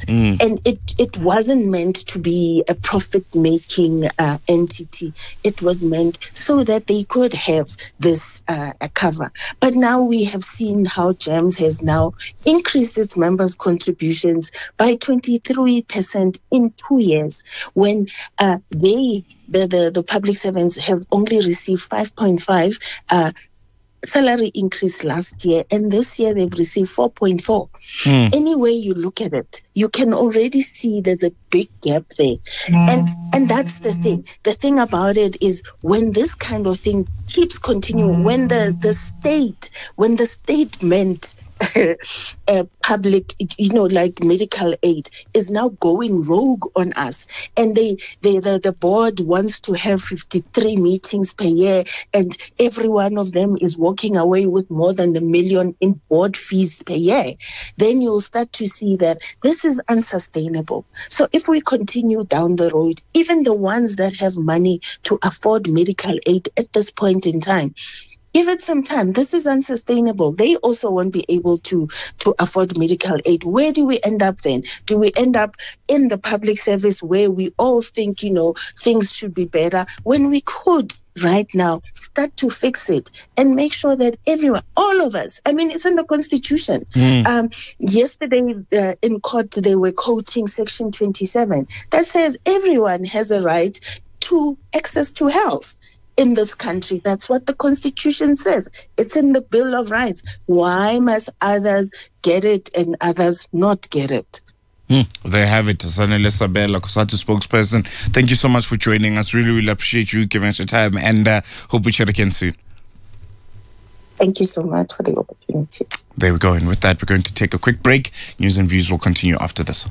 And it wasn't meant to be a profit-making entity. It was meant so that they could have this cover. But now we have seen how GEMS has now increased its members' contributions by 23% in 2 years, when the public servants have only received 5.5 salary increase last year, and this year they've received 4.4. Any way you look at it, you can already see there's a big gap there. And that's the thing. The thing about it is, when this kind of thing keeps continuing, when the state meant public, like medical aid, is now going rogue on us, and the board wants to have 53 meetings per year, and every one of them is walking away with more than $1 million in board fees per year, then you'll start to see that this is unsustainable. So if we continue down the road, even the ones that have money to afford medical aid at this point in time, give it some time. This is unsustainable. They also won't be able to afford medical aid. Where do we end up then? Do we end up in the public service where we all think, things should be better, when we could right now start to fix it and make sure that everyone, all of us, it's in the Constitution. Yesterday in court, they were quoting Section 27 that says everyone has a right to access to health in this country. That's what the Constitution says. It's in the Bill of Rights. Why must others get it and others not get it? There have it. Zanele Sabela, COSATU spokesperson. Thank you so much for joining us. Really, really appreciate you giving us your time, and hope we chat again soon. Thank you so much for the opportunity. There we go. And with that, we're going to take a quick break. News and views will continue after this.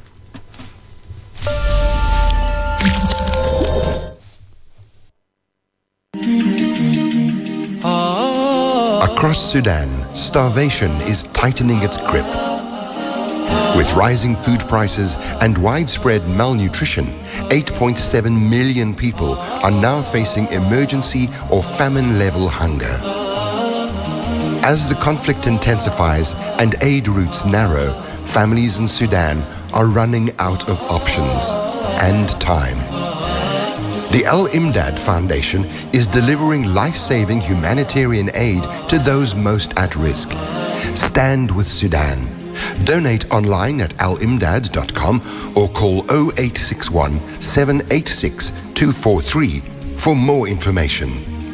Across Sudan, starvation is tightening its grip. With rising food prices and widespread malnutrition, 8.7 million people are now facing emergency or famine-level hunger. As the conflict intensifies and aid routes narrow, families in Sudan are running out of options and time. The Al Imdad Foundation is delivering life-saving humanitarian aid to those most at risk. Stand with Sudan. Donate online at alimdad.com or call 0861 786 243 for more information.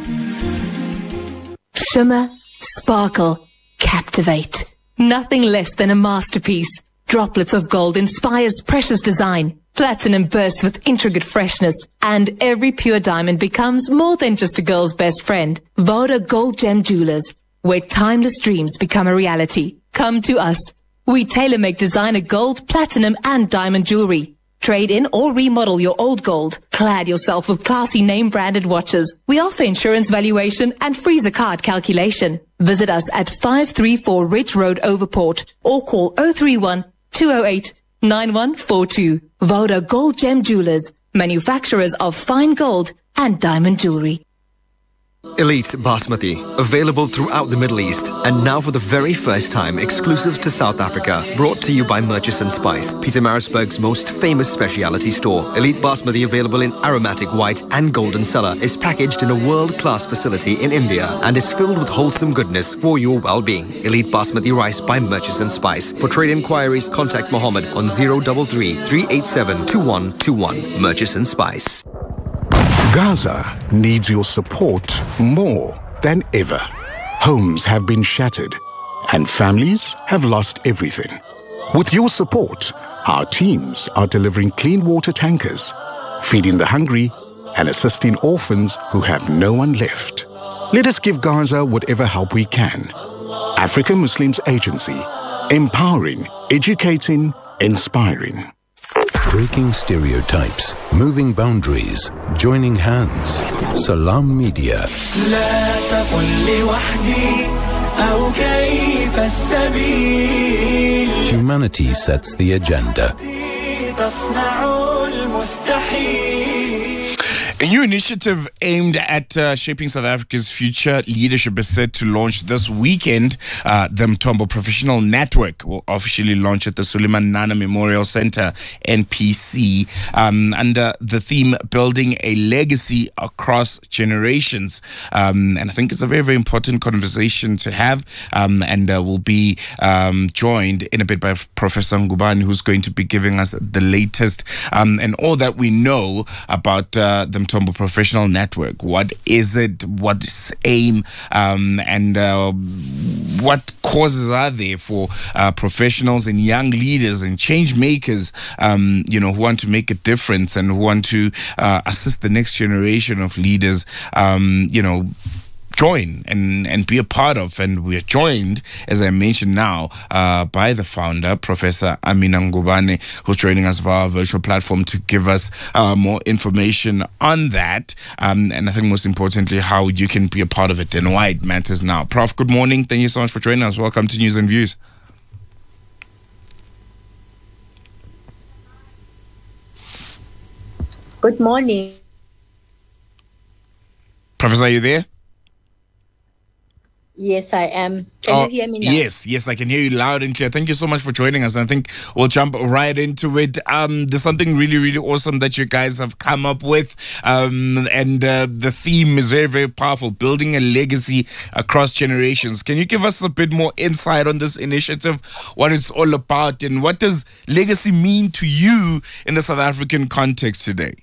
Shimmer, sparkle, captivate. Nothing less than a masterpiece. Droplets of gold inspires precious design. Platinum bursts with intricate freshness, and every pure diamond becomes more than just a girl's best friend. Voda Gold Gem Jewelers, where timeless dreams become a reality. Come to us. We tailor-make designer gold, platinum, and diamond jewelry. Trade in or remodel your old gold. Clad yourself with classy name-branded watches. We offer insurance valuation and freezer card calculation. Visit us at 534 Ridge Road, Overport, or call 031 208 9142. Voda Gold Gem Jewelers, manufacturers of fine gold and diamond jewelry. Elite Basmati, available throughout the Middle East, and now for the very first time exclusive to South Africa, brought to you by Murchison Spice, Pietermaritzburg's most famous specialty store. Elite Basmati, available in aromatic white and golden cellar, is packaged in a world-class facility in India and is filled with wholesome goodness for your well-being. Elite Basmati rice by Murchison Spice. For trade inquiries, contact Mohammed on 033 387 2121. Murchison Spice. Gaza needs your support more than ever. Homes have been shattered and families have lost everything. With your support, our teams are delivering clean water tankers, feeding the hungry and assisting orphans who have no one left. Let us give Gaza whatever help we can. African Muslims Agency, empowering, educating, inspiring. Breaking stereotypes, moving boundaries, joining hands. Salam Media. Humanity sets the agenda. A new initiative aimed at shaping South Africa's future leadership is set to launch this weekend. The Mthombo Professional Network will officially launch at the Suleiman Nana Memorial Center, NPC, under the theme Building a Legacy Across Generations. And I think it's a very, very important conversation to have. And we'll be joined in a bit by Professor Ngubane, who's going to be giving us the latest and all that we know about the Mthombo Professional Network. What is it? What is aim? And what causes are there for professionals and young leaders and change makers, who want to make a difference and who want to assist the next generation of leaders, join and be a part of. And we're joined, as I mentioned now, by the founder, Professor Amina Ngubane, who's joining us via our virtual platform to give us more information on that. And I think most importantly, how you can be a part of it and why it matters now. Prof, good morning. Thank you so much for joining us. Welcome to News and Views. Good morning. Professor, are you there? Yes, I am. Can you hear me now? Yes, I can hear you loud and clear. Thank you so much for joining us. I think we'll jump right into it. There's something really, really awesome that you guys have come up with. And the theme is very, very powerful, building a legacy across generations. Can you give us a bit more insight on this initiative, what it's all about, and what does legacy mean to you in the South African context today?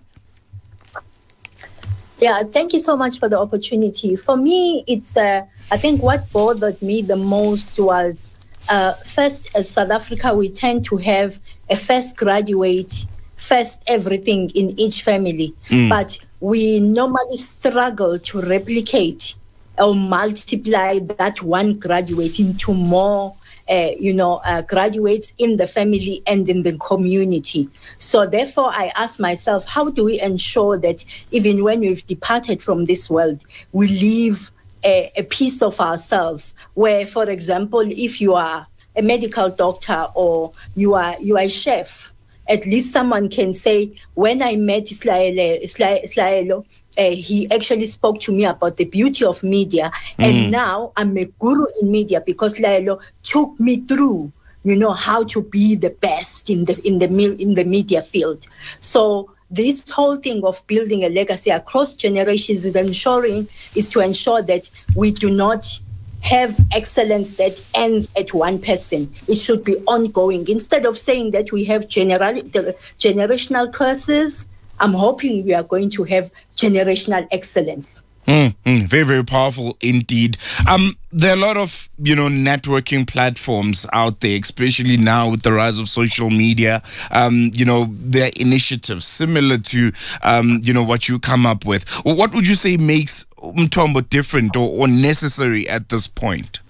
Yeah, thank you so much for the opportunity. For me, it's, I think what bothered me the most was, first, as South Africa, we tend to have a first graduate, first everything in each family. But we normally struggle to replicate or multiply that one graduate into more graduates in the family and in the community. So therefore, I ask myself, how do we ensure that even when we've departed from this world, we leave a piece of ourselves where, for example, if you are a medical doctor or you are a chef, at least someone can say, when I met Slaelo, he actually spoke to me about the beauty of media, and now I'm a guru in media because Laelo took me through, how to be the best in the media field. So this whole thing of building a legacy across generations is to ensure that we do not have excellence that ends at one person. It should be ongoing. Instead of saying that we have generational curses, I'm hoping we are going to have generational excellence. Very, very powerful indeed. There are a lot of, networking platforms out there, especially now with the rise of social media. There are initiatives similar to, what you come up with. What would you say makes Mthombo different or necessary at this point?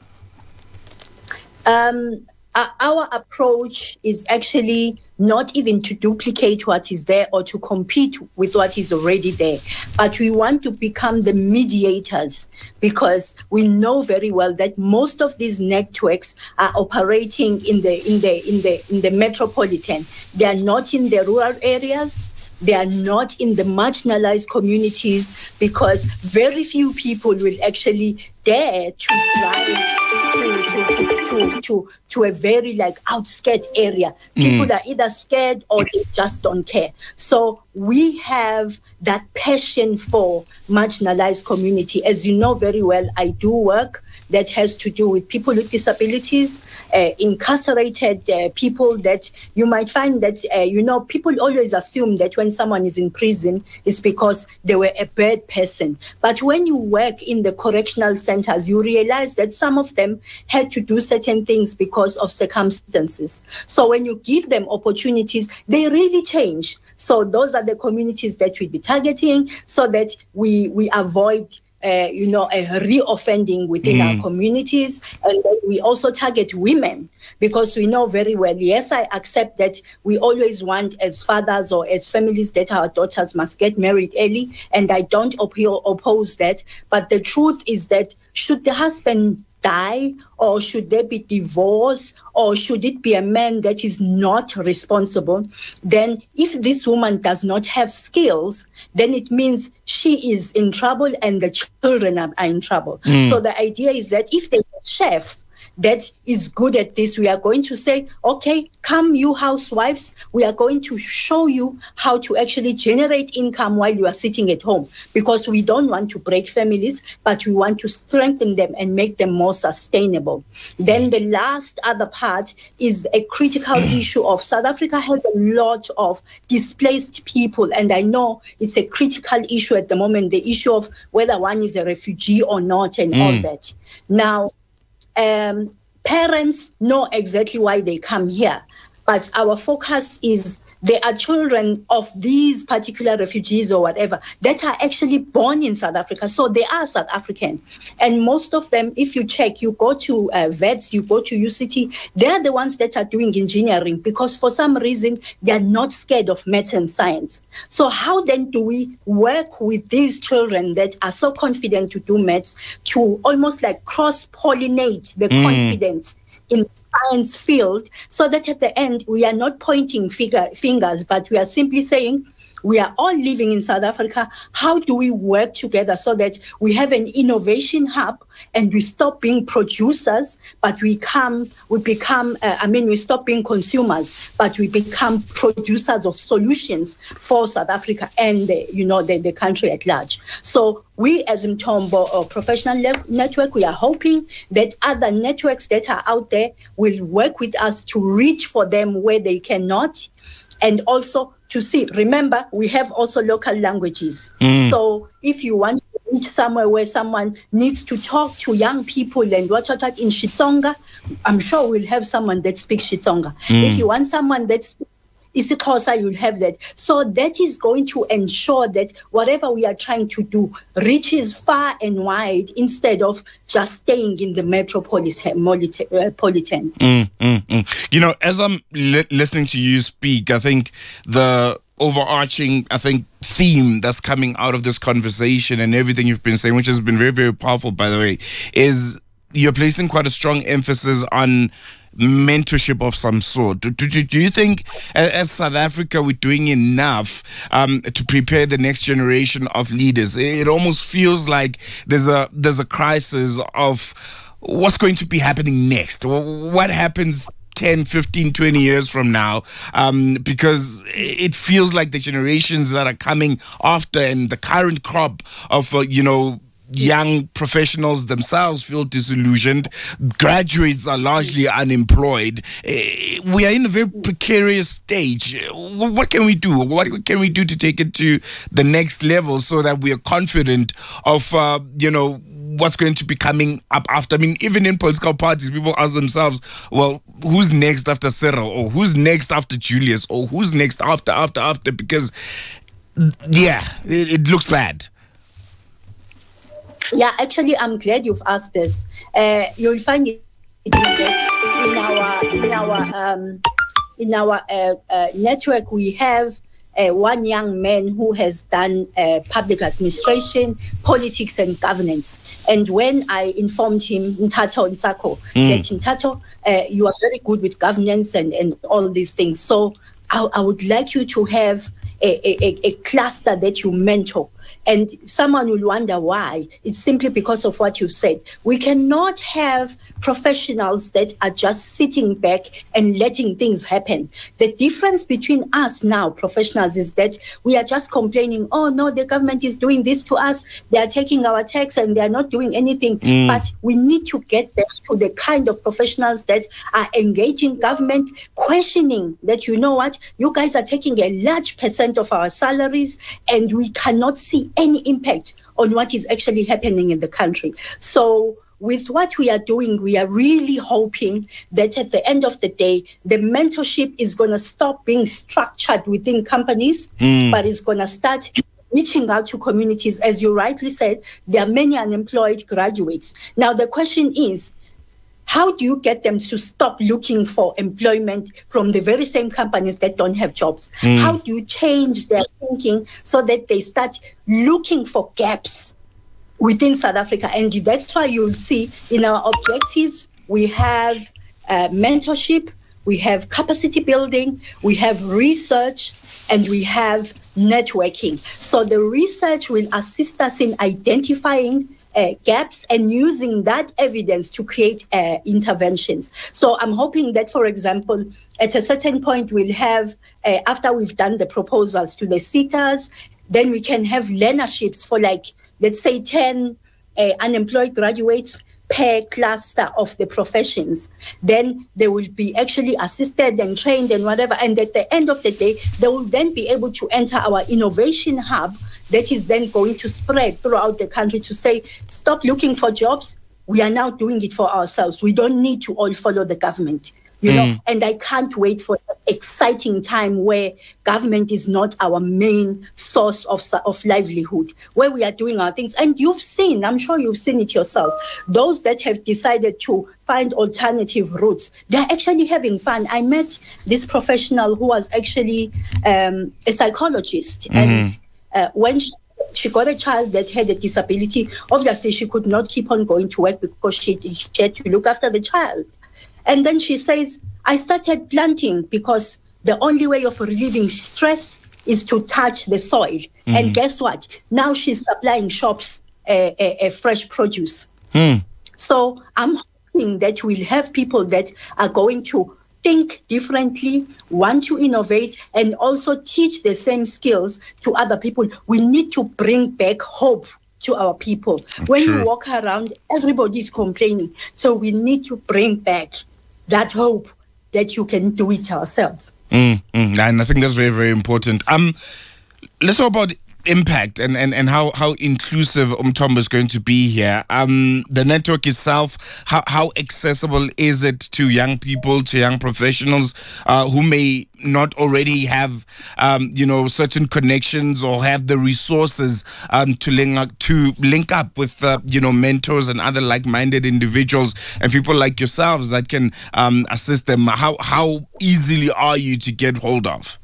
Our approach is actually not even to duplicate what is there or to compete with what is already there, but we want to become the mediators, because we know very well that most of these networks are operating in the metropolitan. They are not in the rural areas. They are not in the marginalized communities, because very few people will actually dare to drive to a very outskirt area. People are either scared or they just don't care. So we have that passion for marginalized community. As you know very well, I do work that has to do with people with disabilities, incarcerated people that you might find that, people always assume that when someone is in prison, it's because they were a bad person. But when you work in the correctional centers, you realize that some of them had to do certain things because of circumstances. So when you give them opportunities, they really change. So those are the communities that we'll be targeting so that we avoid a reoffending within our communities. And then we also target women, because we know very well, yes, I accept that we always want, as fathers or as families, that our daughters must get married early, and I don't oppose that. But the truth is that should the husband die, or should there be divorce, or should it be a man that is not responsible, then if this woman does not have skills, then it means she is in trouble and the children are in trouble. So the idea is that if there's a chef that is good at this, we are going to say, okay, come you housewives, we are going to show you how to actually generate income while you are sitting at home, because we don't want to break families, but we want to strengthen them and make them more sustainable. Then the last other part is a critical issue of South Africa has a lot of displaced people, and I know it's a critical issue at the moment, the issue of whether one is a refugee or not and all that. Now, parents know exactly why they come here, but our focus is there are children of these particular refugees or whatever that are actually born in South Africa, so they are South African. And most of them, if you check, you go to VETS, you go to UCT, they're the ones that are doing engineering because for some reason they're not scared of maths and science. So how then do we work with these children that are so confident to do maths to almost like cross-pollinate the confidence in the science field, so that at the end we are not pointing fingers, but we are simply saying we are all living in South Africa. How do we work together so that we have an innovation hub and we stop being producers, but we stop being consumers, but we become producers of solutions for South Africa and the country at large. So we as Mthombo Professional Network, we are hoping that other networks that are out there will work with us to reach for them where they cannot, and also to see, remember, we have also local languages. So if you want to reach somewhere where someone needs to talk to young people and what in Xitsonga, I'm sure we'll have someone that speaks Xitsonga. If you want someone that speaks isiXhosa, you'll have that. So that is going to ensure that whatever we are trying to do reaches far and wide instead of just staying in the metropolitan. As I'm listening to you speak, I think the overarching, theme that's coming out of this conversation and everything you've been saying, which has been very, very powerful, by the way, is you're placing quite a strong emphasis on mentorship of some sort. Do you think as South Africa we're doing enough to prepare the next generation of leaders? It almost feels like there's a crisis of what's going to be happening next. What happens 10, 15, 20 years from now, because it feels like the generations that are coming after and the current crop of young professionals themselves feel disillusioned. Graduates are largely unemployed. We are in a very precarious stage. What can we do? What can we do to take it to the next level so that we are confident of, what's going to be coming up after? I mean, even in political parties, people ask themselves, well, who's next after Cyril? Or who's next after Julius? Or who's next after? Because, it looks bad. Yeah, actually, I'm glad you've asked this. You'll find it in our network. We have one young man who has done public administration, politics, and governance. And when I informed him, Nthatho Ntsako, that Nthatho, you are very good with governance and all these things. So I would like you to have a cluster that you mentor. And someone will wonder why. It's simply because of what you said. We cannot have professionals that are just sitting back and letting things happen. The difference between us now, professionals, is that we are just complaining, oh no, the government is doing this to us. They are taking our tax and they are not doing anything. But we need to get back to the kind of professionals that are engaging government, questioning that, you know what, you guys are taking a large percent of our salaries and we cannot see any impact on what is actually happening in the country. So with what we are doing, we are really hoping that at the end of the day, the mentorship is going to stop being structured within companies, but it's going to start reaching out to communities. As you rightly said, there are many unemployed graduates. Now, the question is, how do you get them to stop looking for employment from the very same companies that don't have jobs? How do you change their thinking so that they start looking for gaps within South Africa. And that's why you'll see in our objectives, we have mentorship, we have capacity building, we have research, and we have networking. So the research will assist us in identifying gaps and using that evidence to create interventions. So I'm hoping that, for example, at a certain point, we'll have, after we've done the proposals to the SETAs, then we can have learnerships for, like, let's say 10 unemployed graduates per cluster of the professions. Then they will be actually assisted and trained and whatever. And at the end of the day, they will then be able to enter our innovation hub that is then going to spread throughout the country to say, stop looking for jobs. We are now doing it for ourselves. We don't need to all follow the government. You know, and I can't wait for an exciting time where government is not our main source of livelihood, where we are doing our things. And you've seen, I'm sure you've seen it yourself, those that have decided to find alternative routes, they're actually having fun. I met this professional who was actually a psychologist. And when she got a child that had a disability, obviously she could not keep on going to work because she had to look after the child. And then she says, I started planting because the only way of relieving stress is to touch the soil. And guess what? Now she's supplying shops a fresh produce. So I'm hoping that we'll have people that are going to think differently, want to innovate, and also teach the same skills to other people. We need to bring back hope to our people. When you walk around, everybody's complaining. So we need to bring back that hope that you can do it yourself. And I think that's very, very important. Let's talk about impact and how inclusive Umthombo is going to be here. The network itself, how accessible is it to young people, to young professionals who may not already have certain connections or have the resources to link up with mentors and other like-minded individuals and people like yourselves that can assist them? How easily are you to get hold of?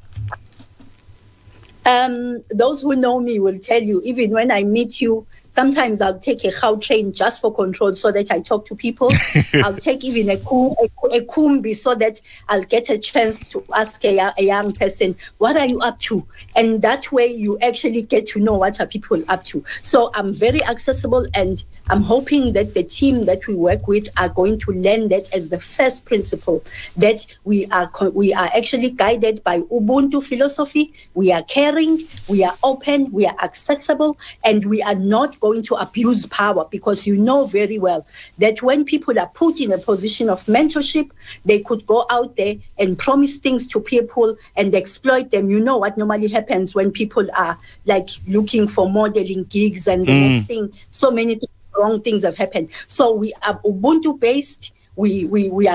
Those who know me will tell you, even when I meet you, sometimes I'll take a cow train just for control so that I talk to people. I'll take even a kumbi so that I'll get a chance to ask a young person, what are you up to? And that way you actually get to know what are people up to. So I'm very accessible, and I'm hoping that the team that we work with are going to learn that as the first principle, that we are actually guided by Ubuntu philosophy. We are caring, we are open, we are accessible, and we are not going to abuse power, because you know very well that when people are put in a position of mentorship, they could go out there and promise things to people and exploit them. You know what normally happens when people are like looking for modeling gigs, and the next thing, so many wrong things have happened. So we are Ubuntu based. We are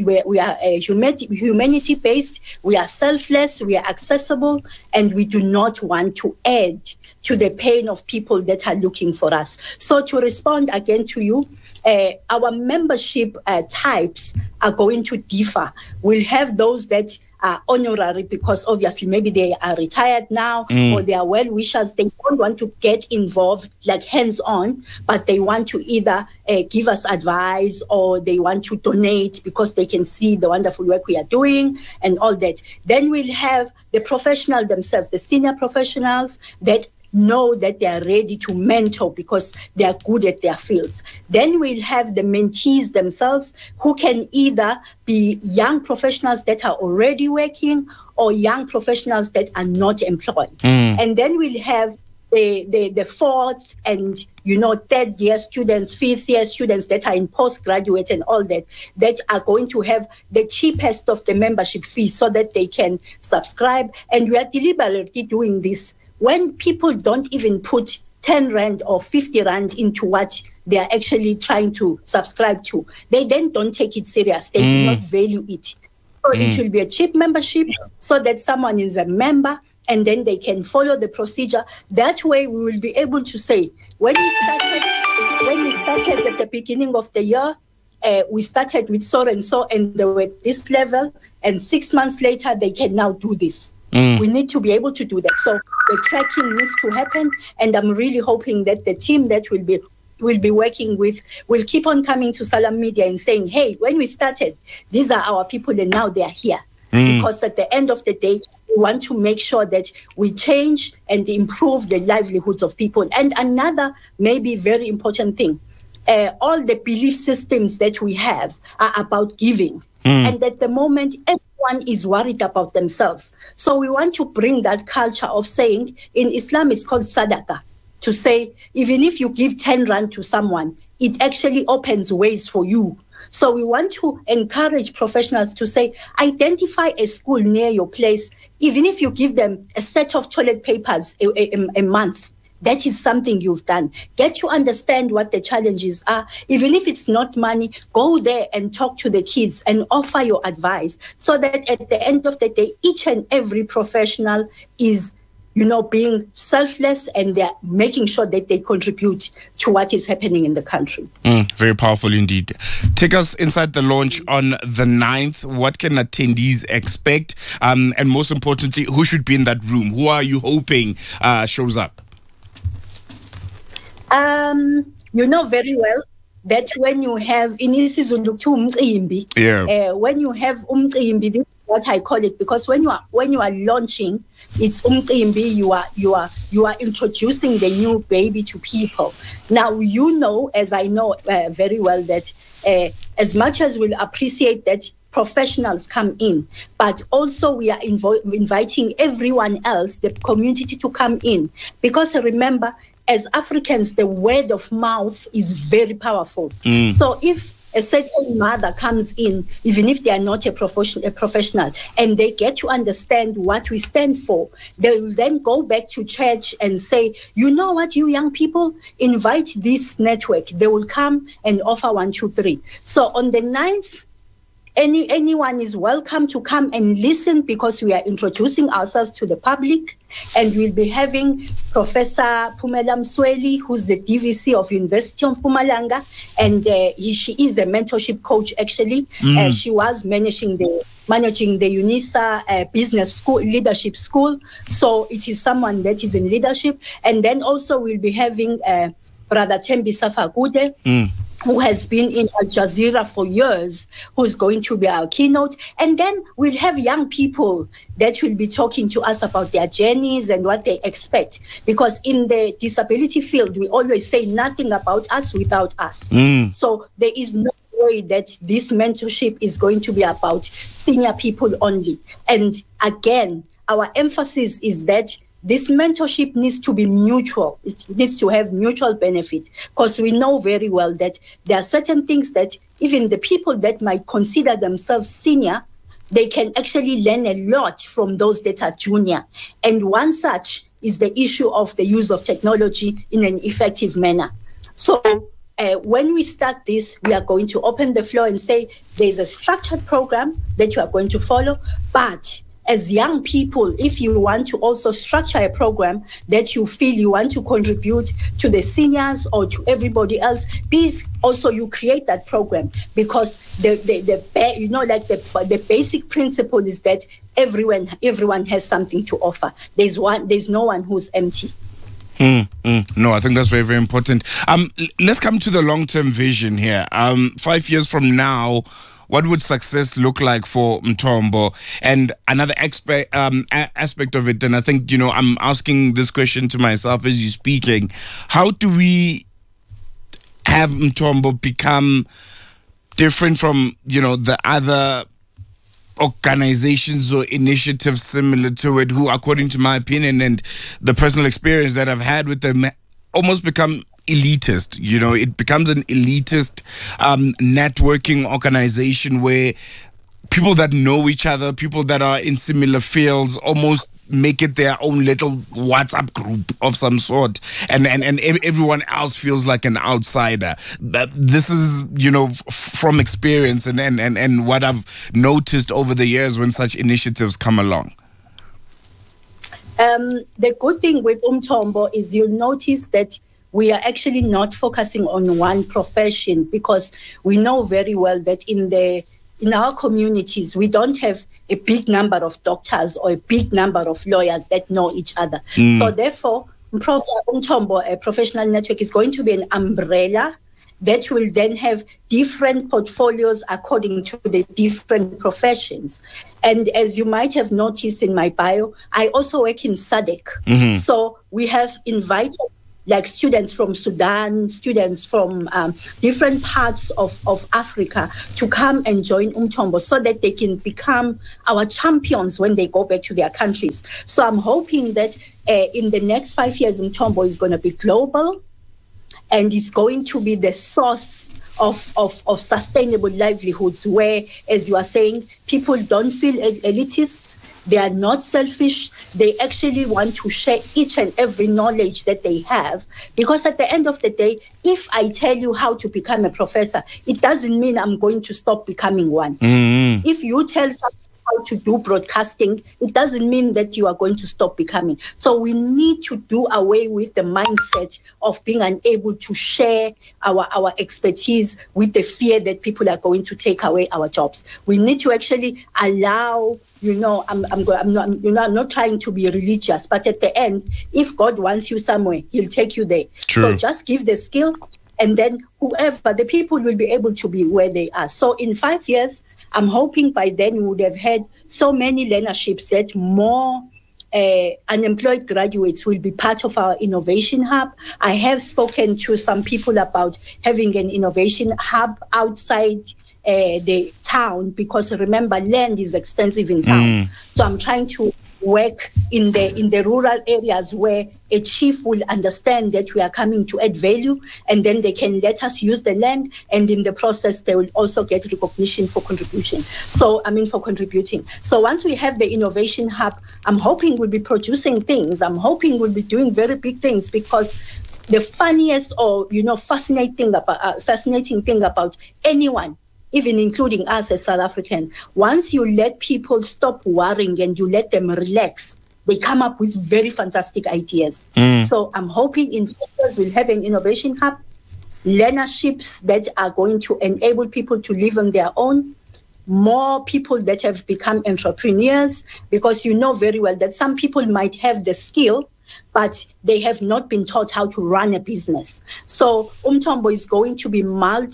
humanity based. We are selfless. We are accessible, and we do not want to add to the pain of people that are looking for us. So to respond again to you, our membership types are going to differ. We'll have those that are honorary because obviously maybe they are retired now or they are well-wishers. They don't want to get involved like hands-on, but they want to either give us advice or they want to donate because they can see the wonderful work we are doing and all that. Then we'll have the professional themselves, the senior professionals that know that they are ready to mentor because they are good at their fields. Then we'll have the mentees themselves who can either be young professionals that are already working or young professionals that are not employed. And then we'll have the fourth and third year students, fifth year students that are in postgraduate and all that are going to have the cheapest of the membership fees so that they can subscribe. And we are deliberately doing this when people don't even put 10 Rand or 50 Rand into what they are actually trying to subscribe to. They then don't take it serious. They do not value it. So it will be a cheap membership so that someone is a member and then they can follow the procedure. That way we will be able to say, when we started at the beginning of the year, we started with so and so and they were at this level, and 6 months later they can now do this. We need to be able to do that. So the tracking needs to happen, and I'm really hoping that the team that we'll be working with will keep on coming to Salam Media and saying, hey, when we started, these are our people and now they are here. Because at the end of the day, we want to make sure that we change and improve the livelihoods of people. And another maybe very important thing, all the belief systems that we have are about giving. And at the moment, everyone is worried about themselves. So we want to bring that culture of saying, in Islam, it's called sadaqah, to say, even if you give 10 rand to someone, it actually opens ways for you. So we want to encourage professionals to say, identify a school near your place, even if you give them a set of toilet papers a month. That is something you've done. Get to understand what the challenges are. Even if it's not money, go there and talk to the kids and offer your advice so that at the end of the day, each and every professional is being selfless, and they're making sure that they contribute to what is happening in the country. Very powerful indeed. Take us inside the launch on the 9th. What can attendees expect? And most importantly, who should be in that room? Who are you hoping shows up? You know very well that when you have when you have umcimbi, this is what I call it, because when you are launching, it's umcimbi, you are introducing the new baby to people. Now as I know very well that as much as we'll appreciate that professionals come in, but also we are inviting everyone else, the community, to come in, because remember, as Africans, the word of mouth is very powerful. So if a certain mother comes in, even if they are not a professional, and they get to understand what we stand for, they will then go back to church and say, you know what, you young people, invite this network. They will come and offer 1, 2, 3. So on the 9th, anyone is welcome to come and listen, because we are introducing ourselves to the public, and we'll be having Professor Phumela Msweli, who's the DVC of University of Mpumalanga, and she is a mentorship coach actually. She was managing the UNISA Business School, Leadership School, so it is someone that is in leadership. And then also we'll be having Brother Thembisa Fakude, who has been in Al Jazeera for years, who's going to be our keynote. And then we'll have young people that will be talking to us about their journeys and what they expect. Because in the disability field, we always say nothing about us without us. So there is no way that this mentorship is going to be about senior people only. And again, our emphasis is that this mentorship needs to be mutual. It needs to have mutual benefit, because we know very well that there are certain things that even the people that might consider themselves senior, they can actually learn a lot from those that are junior. And one such is the issue of the use of technology in an effective manner. So when we start this, we are going to open the floor and say there's a structured program that you are going to follow, but as young people, if you want to also structure a program that you feel you want to contribute to the seniors or to everybody else, please also you create that program, because the basic principle is that everyone has something to offer. There's no one who's empty. No, I think that's very, very important. Let's come to the long-term vision here. 5 years from now, what would success look like for Mthombo? And another aspect of it, and I think, I'm asking this question to myself as you're speaking, how do we have Mthombo become different from, the other organizations or initiatives similar to it, who, according to my opinion and the personal experience that I've had with them, almost become elitist? It becomes an elitist networking organization where people that know each other, people that are in similar fields, almost make it their own little WhatsApp group of some sort, and everyone else feels like an outsider. This is, from experience and what I've noticed over the years when such initiatives come along. The good thing with Mthombo is you'll notice that we are actually not focusing on one profession, because we know very well that in the in our communities, we don't have a big number of doctors or a big number of lawyers that know each other. So therefore, Umthombo, a professional network, is going to be an umbrella that will then have different portfolios according to the different professions. And as you might have noticed in my bio, I also work in SADC. So we have invited like students from Sudan, students from different parts of Africa to come and join Umthombo so that they can become our champions when they go back to their countries. So I'm hoping that in the next 5 years, Umthombo is going to be global, and it's going to be the source of sustainable livelihoods where, as you are saying, people don't feel elitists. They are not selfish. They actually want to share each and every knowledge that they have. Because at the end of the day, if I tell you how to become a professor, it doesn't mean I'm going to stop becoming one. If you tell someone how to do broadcasting, it doesn't mean that you are going to stop becoming. So we need to do away with the mindset of being unable to share our expertise with the fear that people are going to take away our jobs. We need to actually allow, I'm not trying to be religious, but at the end, if God wants you somewhere, He'll take you there. True. So just give the skill, and then the people will be able to be where they are. So in 5 years, I'm hoping by then we would have had so many learnerships that more unemployed graduates will be part of our innovation hub. I have spoken to some people about having an innovation hub outside the town, because remember, land is expensive in town. So I'm trying to work in the rural areas where a chief will understand that we are coming to add value, and then they can let us use the land, and in the process they will also get recognition for contributing. So once we have the innovation hub, I'm hoping we'll be producing things. I'm hoping we'll be doing very big things, because the funniest or fascinating thing about anyone, even including us as South African, once you let people stop worrying and you let them relax, they come up with very fantastic ideas. So I'm hoping in 6 years we'll have an innovation hub, learnerships that are going to enable people to live on their own, more people that have become entrepreneurs, because you know very well that some people might have the skill, but they have not been taught how to run a business. So Umthombo is going to be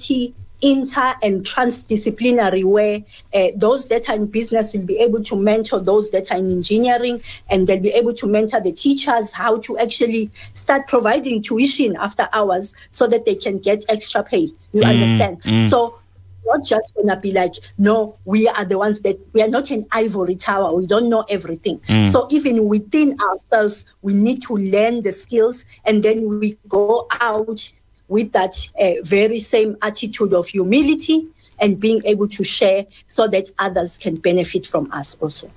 inter and transdisciplinary, where those that are in business will be able to mentor those that are in engineering, and they'll be able to mentor the teachers how to actually start providing tuition after hours so that they can get extra pay. You understand? So not just going to be like, no, we are the ones that, we are not an ivory tower. We don't know everything. So even within ourselves, we need to learn the skills, and then we go out with that very same attitude of humility and being able to share so that others can benefit from us also.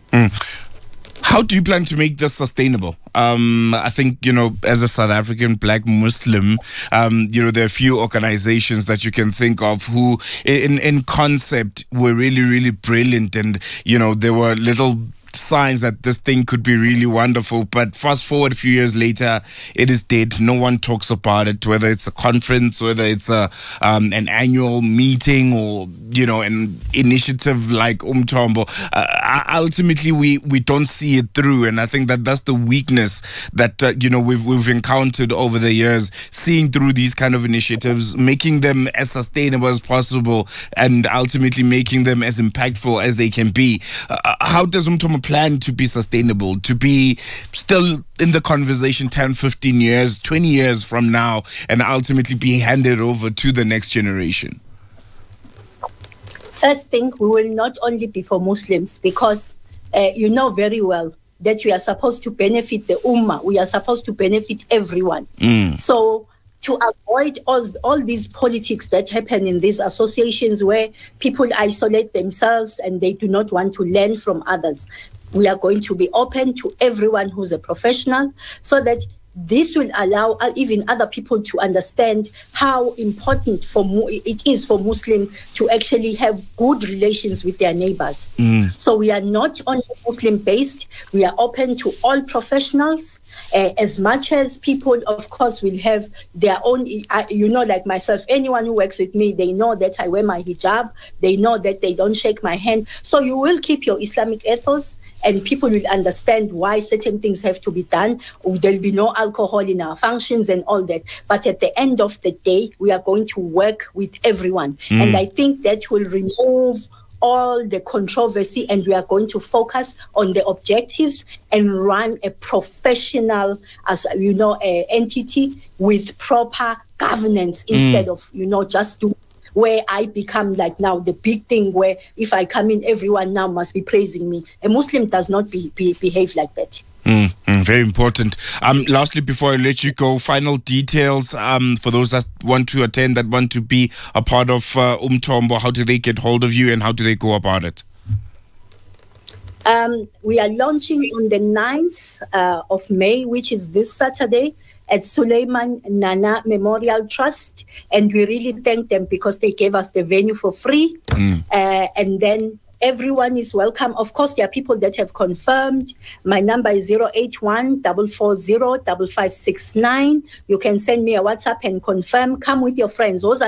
How do you plan to make this sustainable? I think, as a South African Black Muslim, there are a few organizations that you can think of who in concept were really, really brilliant, and, there were little signs that this thing could be really wonderful, but fast forward a few years later, it is dead. No one talks about it, whether it's a conference, whether it's an annual meeting, or an initiative like Umthombo. Ultimately, we don't see it through, and I think that's the weakness that we've encountered over the years, seeing through these kind of initiatives, making them as sustainable as possible, and ultimately making them as impactful as they can be. How does Umthombo plan to be sustainable, to be still in the conversation 10, 15 years, 20 years from now, and ultimately be handed over to the next generation? First thing, we will not only be for Muslims, because you know very well that we are supposed to benefit the Ummah. We are supposed to benefit everyone. So to avoid all these politics that happen in these associations where people isolate themselves and they do not want to learn from others, we are going to be open to everyone who's a professional, so that this will allow even other people to understand how important it is for Muslims to actually have good relations with their neighbors. So we are not only Muslim-based, we are open to all professionals, as much as people, of course, will have their own, like myself, anyone who works with me, they know that I wear my hijab, they know that they don't shake my hand. So you will keep your Islamic ethos, and people will understand why certain things have to be done. There'll be no alcohol in our functions and all that. But at the end of the day, we are going to work with everyone. And I think that will remove all the controversy, and we are going to focus on the objectives and run a professional, entity with proper governance instead of, just doing where I become like now the big thing where if I come in, everyone now must be praising me. A Muslim does not behave like that. Very important. Lastly, before I let you go, final details for those that want to attend, that want to be a part of Umthombo. How do they get hold of you and how do they go about it? We are launching on the 9th of May, which is this Saturday, at Suleiman Nana Memorial Trust. And we really thank them because they gave us the venue for free. And then everyone is welcome. Of course, there are people that have confirmed. My number is 081-440-5569. You can send me a WhatsApp and confirm. Come with your friends. If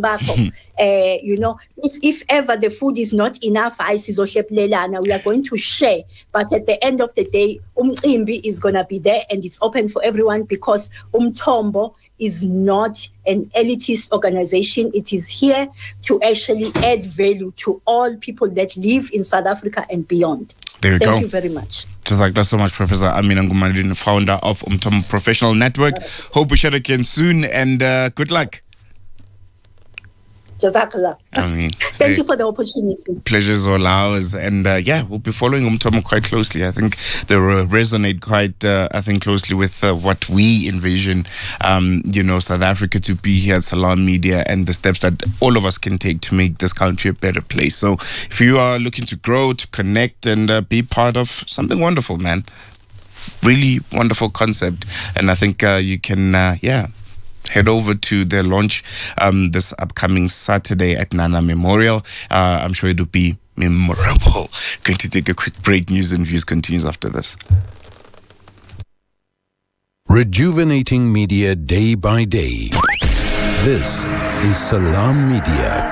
ever the food is not enough, we are going to share. But at the end of the day, Umcimbi is going to be there and it's open for everyone because Umthombo is not an elitist organization. It is here to actually add value to all people that live in South Africa and beyond. There you go. Thank you very much. Jazakallah so much, Professor Amina Ngumadini, founder of Umthombo Professional Network. Hope we chat again soon and good luck. Jazakallah. Thank you for the opportunity. Pleasure's all ours. And we'll be following Umthombo quite closely. I think they resonate quite, closely with what we envision, South Africa to be here at Salam Media and the steps that all of us can take to make this country a better place. So if you are looking to grow, to connect and be part of something wonderful, man, really wonderful concept. And I think you can, head over to their launch this upcoming Saturday at Nana Memorial. I'm sure it'll be memorable. Going to take a quick break. News and Views continues after this. Rejuvenating media day by day. This is Salam Media.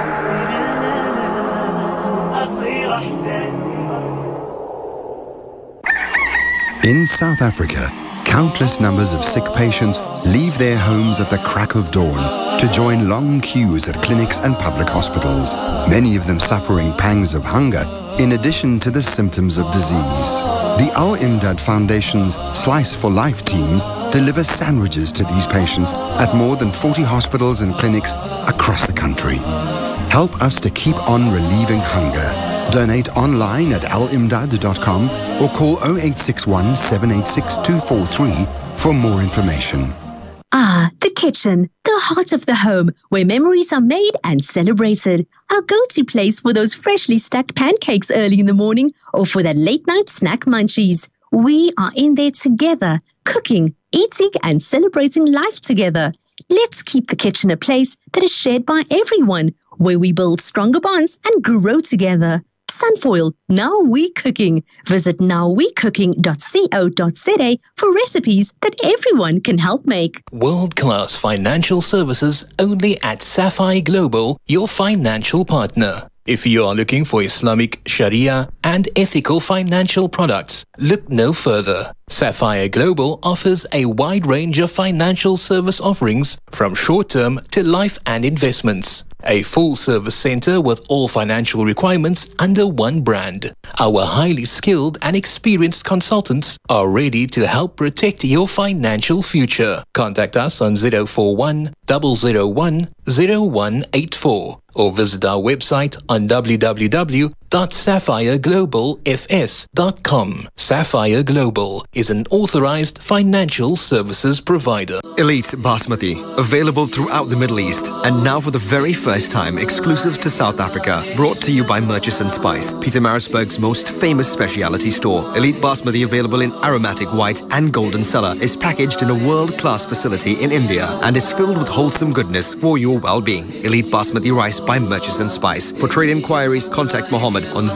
In South Africa, countless numbers of sick patients leave their homes at the crack of dawn to join long queues at clinics and public hospitals, many of them suffering pangs of hunger in addition to the symptoms of disease. The Al Imdad Foundation's Slice for Life teams deliver sandwiches to these patients at more than 40 hospitals and clinics across the country. Help us to keep on relieving hunger. Donate online at alimdad.com or call 0861 786 243 for more information. The kitchen, the heart of the home, where memories are made and celebrated. Our go-to place for those freshly stacked pancakes early in the morning or for that late-night snack munchies. We are in there together, cooking, eating and celebrating life together. Let's keep the kitchen a place that is shared by everyone, where we build stronger bonds and grow together. Sunfoil, Now We Cooking. Visit nowwecooking.co.za for recipes that everyone can help make. World-class financial services only at Sapphire Global, your financial partner. If you are looking for Islamic, Sharia and ethical financial products, look no further. Sapphire Global offers a wide range of financial service offerings from short-term to life and investments. A full-service center with all financial requirements under one brand. Our highly skilled and experienced consultants are ready to help protect your financial future. Contact us on 041 001 0184 or visit our website on www.sapphire.co.za. www.sapphireglobalfs.com. Sapphire Global is an authorized financial services provider. Elite Basmati, available throughout the Middle East, and now for the very first time exclusive to South Africa. Brought to you by Murchison Spice, Pietermaritzburg's most famous specialty store. Elite Basmati, available in aromatic white and golden cellar, is packaged in a world-class facility in India and is filled with wholesome goodness for your well-being. Elite Basmati rice by Murchison Spice. For trade inquiries, contact Mohammed on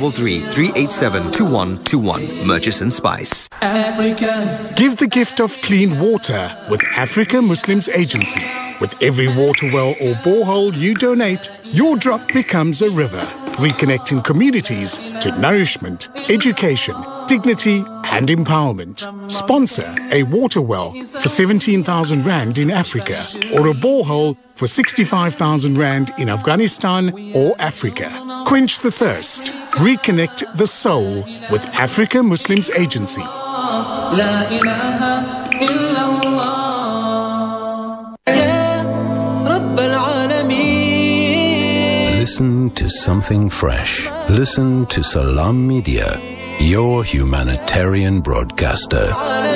033-387-2121. Murchison Spice. Africa. Give the gift of clean water with Africa Muslims Agency. With every water well or borehole you donate, your drop becomes a river, reconnecting communities to nourishment, education, dignity and empowerment. Sponsor a water well for 17,000 Rand in Africa or a borehole for 65,000 Rand in Afghanistan or Africa. Quench the thirst. Reconnect the soul with Africa Muslims Agency. La ilaha illallah. Listen to something fresh. Listen to Salam Media, your humanitarian broadcaster.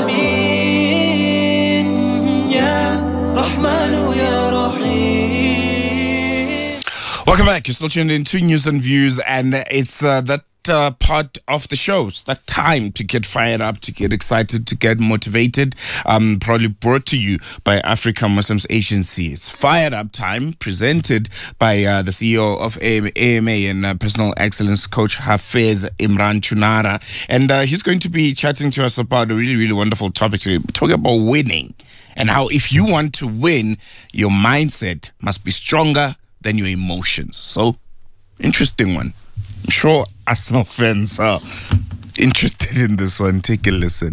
Welcome back. You're still tuned in to News and Views, and it's that part of the shows, that time to get fired up, to get excited, to get motivated, probably brought to you by Africa Muslims Agency. It's Fired Up Time, presented by the CEO of AMA and Personal Excellence Coach Hafez Imran Chunara. And he's going to be chatting to us about a really, really wonderful topic today, talking about winning and how if you want to win, your mindset must be stronger than your emotions. So, interesting one. I'm sure Arsenal fans are interested in this one. Take a listen.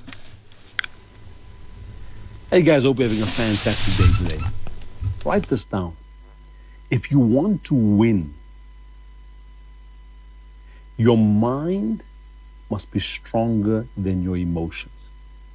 Hey guys, hope you're having a fantastic day today. Write this down. If you want to win, your mind must be stronger than your emotions.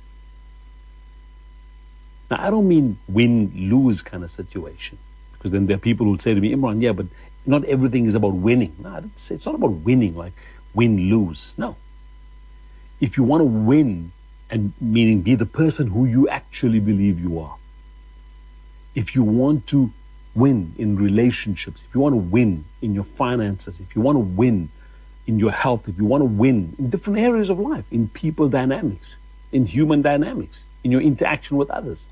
Now, I don't mean win-lose kind of situation. Because then there are people who say to me, Imran, yeah, but not everything is about winning. No, it's not about winning, like win-lose. No. If you want to win, and meaning be the person who you actually believe you are. If you want to win in relationships, if you want to win in your finances, if you want to win in your health, if you want to win in different areas of life, in people dynamics, in human dynamics, in your interaction with others,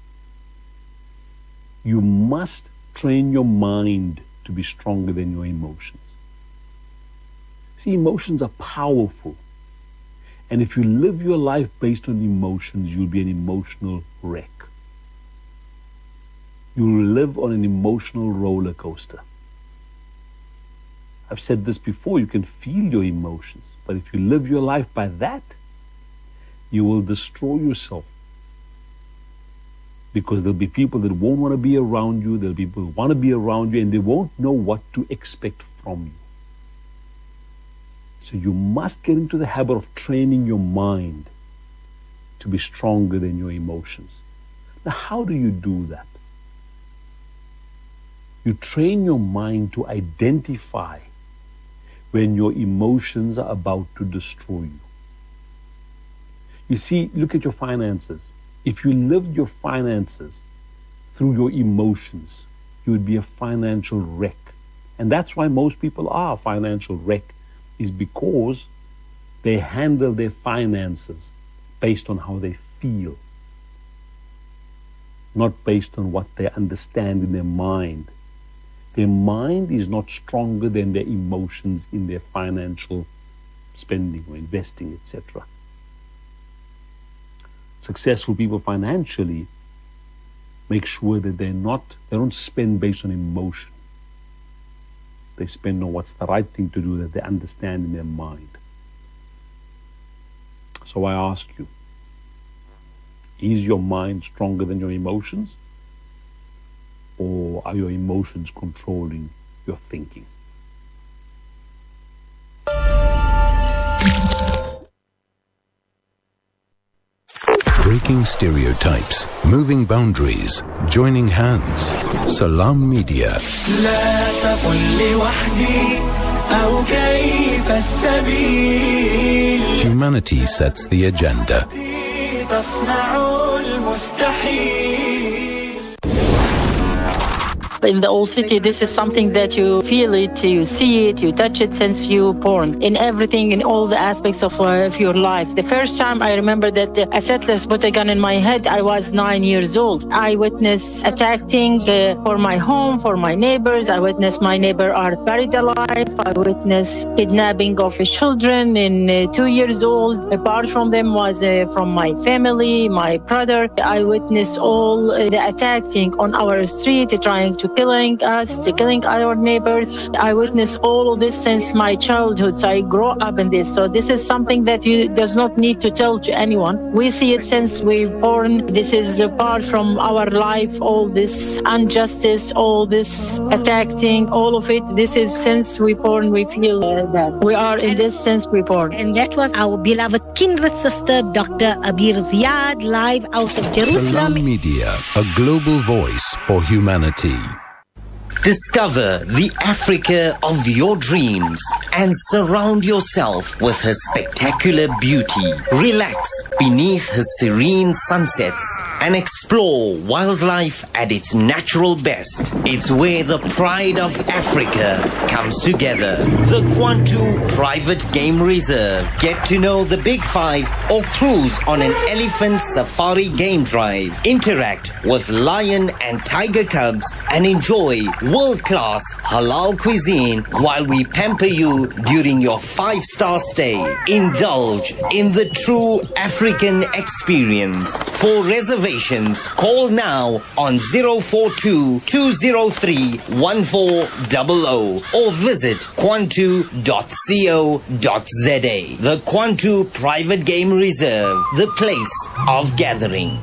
you must train your mind to be stronger than your emotions. See, emotions are powerful. And if you live your life based on emotions, you'll be an emotional wreck. You'll live on an emotional roller coaster. I've said this before, you can feel your emotions, but if you live your life by that, you will destroy yourself. Because there'll be people that won't want to be around you, there'll be people who want to be around you, and they won't know what to expect from you. So you must get into the habit of training your mind to be stronger than your emotions. Now, how do you do that? You train your mind to identify when your emotions are about to destroy you. You see, look at your finances. If you lived your finances through your emotions, you would be a financial wreck. And that's why most people are a financial wreck, is because they handle their finances based on how they feel, not based on what they understand in their mind. Their mind is not stronger than their emotions in their financial spending or investing, etc. Successful people financially make sure that they don't spend based on emotion. They spend on what's the right thing to do that they understand in their mind. So I ask you, is your mind stronger than your emotions? Or are your emotions controlling your thinking? Breaking stereotypes, moving boundaries, joining hands. Salam Media. أو كيف السبيل Humanity sets the agenda. تصنع المستحيل. In the old city, this is something that you feel it, you see it, you touch it since you born. In everything, in all the aspects of your life. The first time I remember that a settlers put a gun in my head, I was 9 years old. I witnessed attacking for my home, for my neighbors. I witnessed my neighbor are buried alive. I witnessed kidnapping of children in 2 years old. Apart from them was from my family, my brother. I witnessed all the attacking on our street, trying to killing us, to killing our neighbors. I witnessed all of this since my childhood, so I grew up in this. So this is something that you does not need to tell to anyone. We see it since we're born. This is a part from our life, all this injustice, all this attacking, all of it. This is since we're born, we feel that we are in this since we're born. And that was our beloved kindred sister, Dr. Abir Ziad, live out of Jerusalem. Salam Media, a global voice for humanity. Discover the Africa of your dreams and surround yourself with her spectacular beauty. Relax beneath her serene sunsets and explore wildlife at its natural best. It's where the pride of Africa comes together. The Kwantu Private Game Reserve. Get to know the Big Five or cruise on an elephant safari game drive. Interact with lion and tiger cubs and enjoy world-class halal cuisine while we pamper you during your 5-star stay. Indulge in the true African experience. For reservations, call now on 042-203-1400 or visit kwantu.co.za. The Kwantu Private Game Reserve, the place of gathering.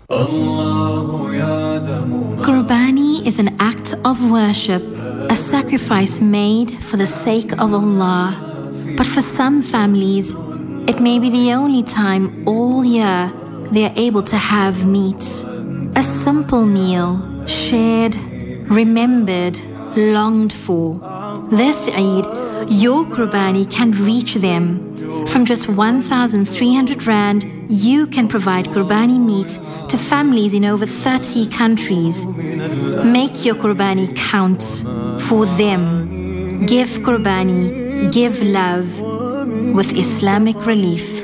Qurbani is an act of worship, a sacrifice made for the sake of Allah. But for some families, it may be the only time all year they are able to have meat. A simple meal, shared, remembered, longed for. This Eid, your Qurbani can reach them. From just 1,300 Rand, you can provide Qurbani meat to families in over 30 countries. Make your Qurbani count for them. Give Qurbani, give love with Islamic Relief.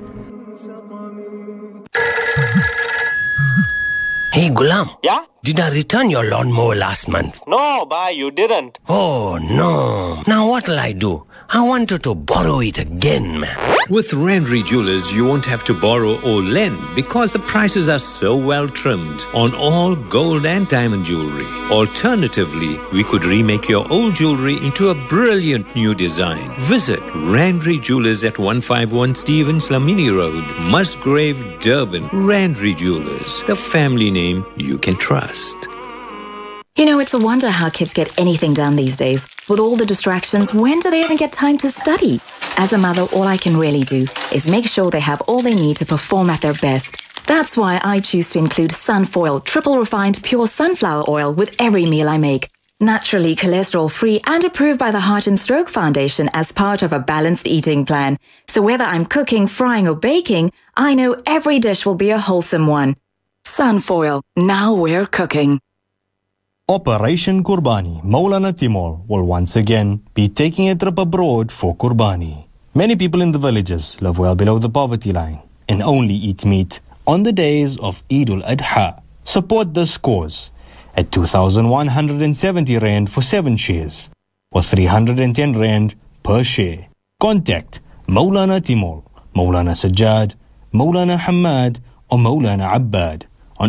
Hey, Gulam. Yeah? Did I return your lawnmower last month? No, bhai, you didn't. Oh, no. Now what'll I do? I wanted to borrow it again, man. With Randry Jewelers, you won't have to borrow or lend because the prices are so well trimmed on all gold and diamond jewelry. Alternatively, we could remake your old jewelry into a brilliant new design. Visit Randry Jewelers at 151 Stevens Lamini Road, Musgrave, Durban. Randry Jewelers, the family name you can trust. You know, it's a wonder how kids get anything done these days. With all the distractions, when do they even get time to study? As a mother, all I can really do is make sure they have all they need to perform at their best. That's why I choose to include Sunfoil triple refined pure sunflower oil with every meal I make. Naturally cholesterol-free and approved by the Heart and Stroke Foundation as part of a balanced eating plan. So whether I'm cooking, frying or baking, I know every dish will be a wholesome one. Sunfoil, now we're cooking. Operation Qurbani, Maulana Timol will once again be taking a trip abroad for Qurbani. Many people in the villages live well below the poverty line and only eat meat on the days of Eid al-Adha. Support this cause at 2,170 Rand for 7 shares or 310 Rand per share. Contact Maulana Timol, Maulana Sajjad, Maulana Hamad or Maulana Abbad on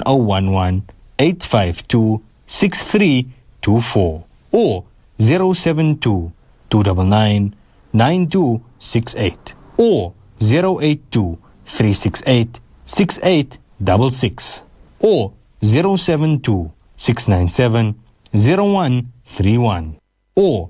011-852-6324 or 072-299-9268 or 082-368-6866 or 072-697-0131 or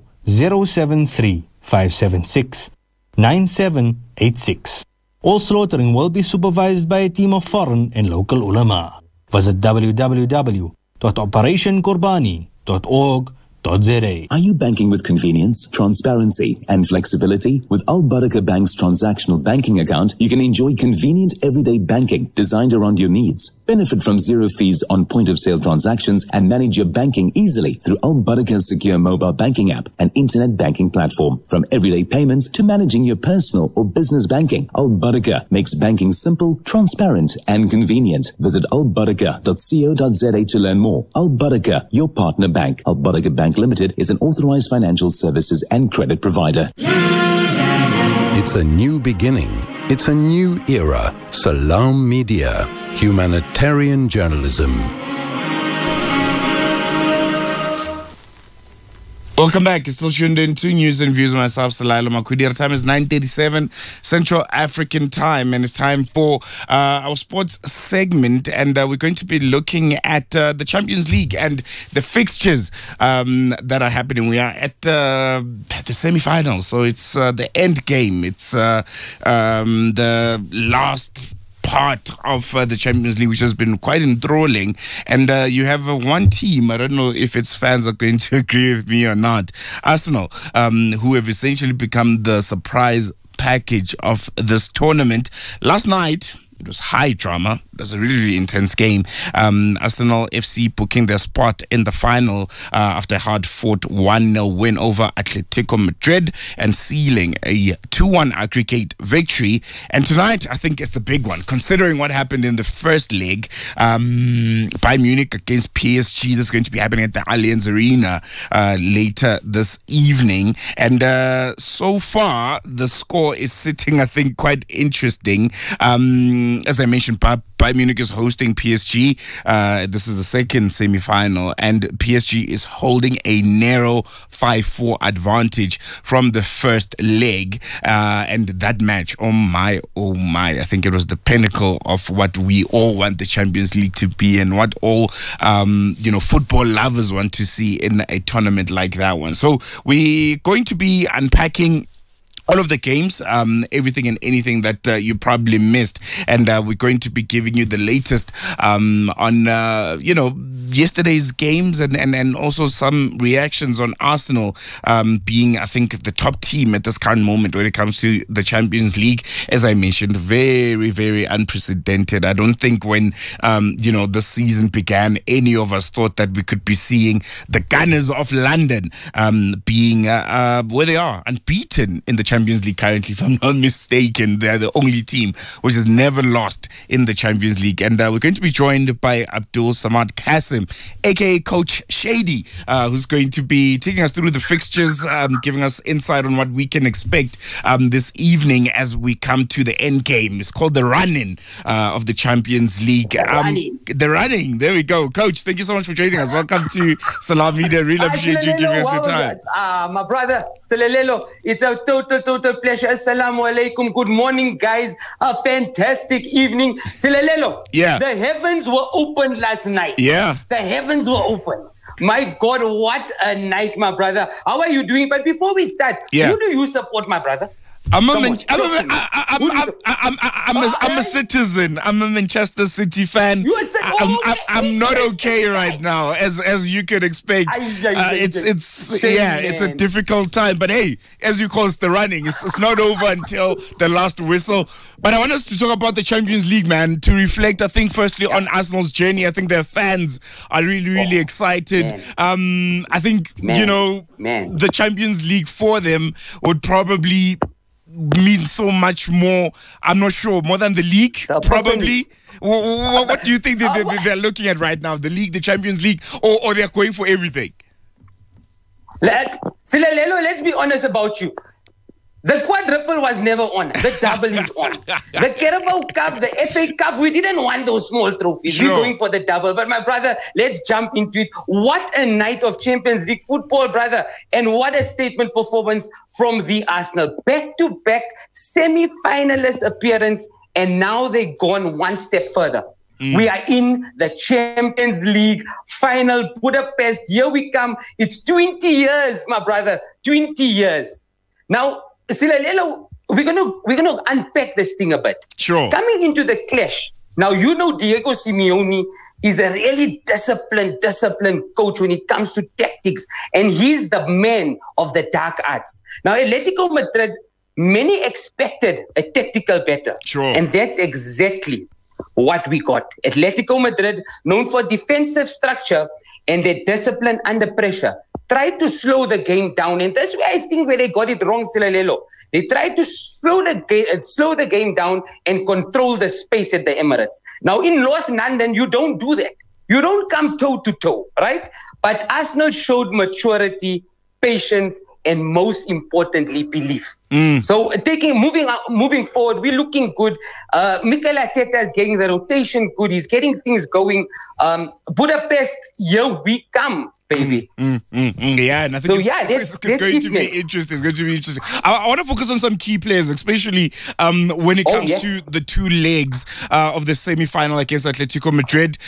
073-576-9786. All slaughtering will be supervised by a team of foreign and local ulama. Visit www.operationqurbani.org.za Are you banking with convenience, transparency, and flexibility? With Al Barakah Bank's transactional banking account, you can enjoy convenient everyday banking designed around your needs. Benefit from zero fees on point-of-sale transactions and manage your banking easily through Al Barakah's secure mobile banking app and internet banking platform. From everyday payments to managing your personal or business banking, Al Barakah makes banking simple, transparent, and convenient. Visit albarakah.co.za to learn more. Al Barakah, your partner bank. Al Barakah Bank Limited is an authorized financial services and credit provider. It's a new beginning. It's a new era. Salam Media. Humanitarian journalism. Welcome back. You're still tuned in to News and Views with myself, Salailo Makwidi. Our time is 9:37 Central African time, and it's time for our sports segment. And we're going to be looking at the Champions League and the fixtures that are happening. We are at the semi-finals, so it's the end game. It's the last part of the Champions League, which has been quite enthralling. And you have one team, I don't know if its fans are going to agree with me or not, Arsenal, who have essentially become the surprise package of this tournament. Last night, it was high drama. It was a really, really intense game. Arsenal FC booking their spot in the final after a hard-fought 1-0 win over Atletico Madrid and sealing a 2-1 aggregate victory. And tonight, I think it's the big one, considering what happened in the first leg. Bayern Munich against PSG. This is going to be happening at the Allianz Arena later this evening. And so far, the score is sitting, I think, quite interesting. As I mentioned, Bayern Munich is hosting PSG. This is the second semi-final, and PSG is holding a narrow 5-4 advantage from the first leg. And that match, oh my, I think it was the pinnacle of what we all want the Champions League to be, and what all football lovers want to see in a tournament like that one. So we're going to be unpacking all of the games, everything and anything that you probably missed. And we're going to be giving you the latest on, yesterday's games and also some reactions on Arsenal being, I think, the top team at this current moment when it comes to the Champions League. As I mentioned, very, very unprecedented. I don't think when, the season began, any of us thought that we could be seeing the Gunners of London being where they are, unbeaten in the Champions League currently, if I'm not mistaken. They're the only team which has never lost in the Champions League. And we're going to be joined by Abdul Samad Kasim, aka Coach Shady, who's going to be taking us through the fixtures, giving us insight on what we can expect this evening as we come to the end game. It's called the run-in of the Champions League. The running. There we go. Coach, thank you so much for joining us. Welcome to Salam Media. Really appreciate you giving us your time. My brother, Silalelo, it's a total pleasure. Assalamu alaikum. Good morning, guys. A fantastic evening. Silalelo. Yeah. The heavens were open last night. Yeah. The heavens were open. My God, what a night, my brother. How are you doing? But before we start, who do you support, my brother? I'm a citizen. I'm a Manchester City fan. I'm not okay right now, as you could expect. It's a difficult time. But hey, as you call it, the running. It's not over until the last whistle. But I want us to talk about the Champions League, man. To reflect, I think, firstly on Arsenal's journey. I think their fans are really, really excited. I think the Champions League for them would probably mean so much more. I'm not sure, more than the league, probably. What do you think they're looking at right now? The league, the Champions League, or they're going for everything? Silalelo, let's be honest about you. The quadruple was never on. The double is on. The Carabao Cup, the FA Cup, we didn't want those small trophies. Sure. We're going for the double. But my brother, let's jump into it. What a night of Champions League football, brother. And what a statement performance from the Arsenal. Back-to-back semi-finalist appearance. And now they've gone one step further. We are in the Champions League final, Budapest. Here we come. It's 20 years, my brother. 20 years. Now, Silalelo, we're gonna unpack this thing a bit. Sure. Coming into the clash. Now, Diego Simeone is a really disciplined coach when it comes to tactics. And he's the man of the dark arts. Now, Atletico Madrid, many expected a tactical battle. Sure. And that's exactly what we got. Atletico Madrid, known for defensive structure and their discipline under pressure, tried to slow the game down. And that's where I think where they got it wrong, Silalelo. They tried to slow the game down and control the space at the Emirates. Now, in North London, you don't do that. You don't come toe-to-toe, right? But Arsenal showed maturity, patience, and most importantly, belief. So moving forward, we're looking good. Mikel Arteta is getting the rotation good. He's getting things going. Budapest, here we come, baby. Yeah, and I think it's going to be interesting. It's going to be interesting. I want to focus on some key players, especially when it comes to the two legs of the semi-final against Atletico Madrid.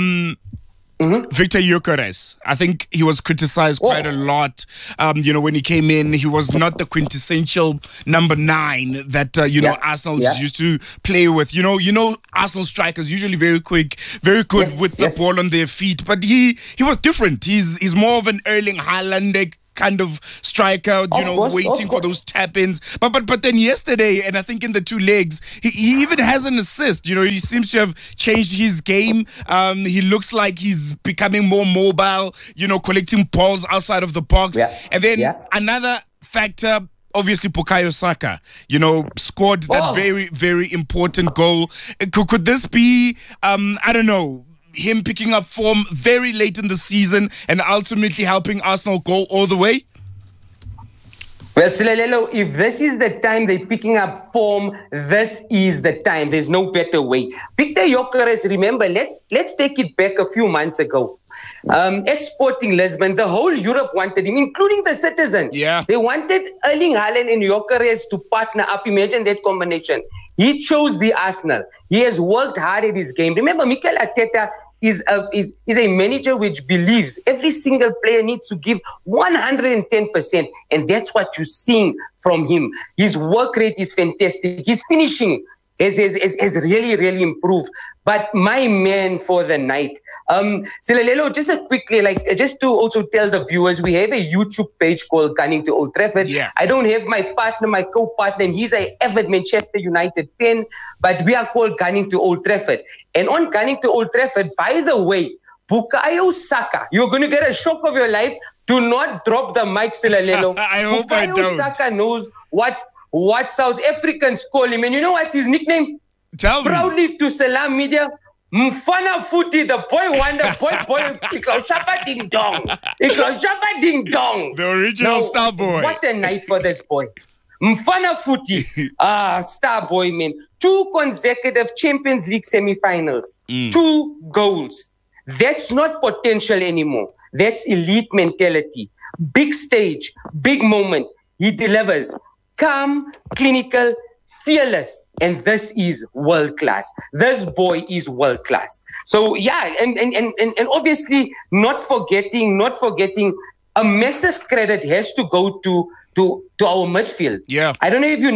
Victor Gyökeres, I think he was criticized quite a lot. When he came in, he was not the quintessential number 9 that Arsenal used to play with. Arsenal strikers usually very quick, very good with the ball on their feet, but he was different. He's more of an Erling Haaland kind of striker, waiting for those tap-ins. But then yesterday, and I think in the two legs, he even has an assist. He seems to have changed his game. He looks like he's becoming more mobile, collecting balls outside of the box. And then another factor, obviously Bukayo Saka, scored that very, very important goal. Could this be, I don't know, him picking up form very late in the season and ultimately helping Arsenal go all the way? Well, Silalelo, if this is the time they're picking up form, this is the time. There's no better way. Victor Gyökeres, remember, let's take it back a few months ago. At Sporting Lisbon, the whole Europe wanted him, including the citizens. Yeah. They wanted Erling Haaland and Gyökeres to partner up. Imagine that combination. He chose the Arsenal. He has worked hard at his game. Remember, Mikel Arteta is a manager which believes every single player needs to give 110%. And that's what you're seeing from him. His work rate is fantastic. His finishing has really, really improved. But my man for the night, Silalelo, just just to also tell the viewers, we have a YouTube page called Gunning to Old Trafford. Yeah. I don't have my co-partner, and he's an avid Manchester United fan, but we are called Gunning to Old Trafford. And on Gunning to Old Trafford, by the way, Bukayo Saka, you're going to get a shock of your life. Do not drop the mic, Silalelo. I hope I don't. Bukayo Saka knows what South Africans call him. And you know what's his nickname? Tell me. Proudly to Salam Media, Mfana Futi, the boy wonder, boy, Iklaushapa Ding Dong. Iklaushapa Ding Dong. The original star boy. What a night for this boy. Mfana Futi, star boy, man. 2 consecutive Champions League semi-finals. 2 goals. That's not potential anymore. That's elite mentality. Big stage, big moment. He delivers. Calm, clinical, fearless, and this is world class. This boy is world class. So yeah, and obviously not forgetting a massive credit has to go to our midfield. Yeah. I don't know if you